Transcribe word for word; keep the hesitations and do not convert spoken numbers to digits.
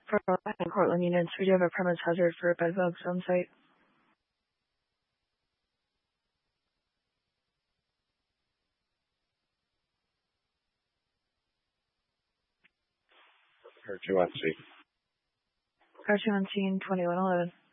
For Cortland units, we do have a premise hazard for bedbugs on site. R two on scene. R two on scene, twenty-one eleven.